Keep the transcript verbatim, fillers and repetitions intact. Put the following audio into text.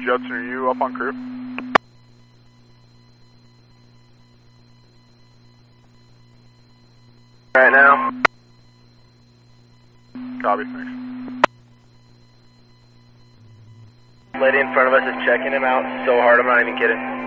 Judson, are you up on crew? Right now. Copy, thanks. Lady in front of us is checking him out so hard, I'm not even kidding.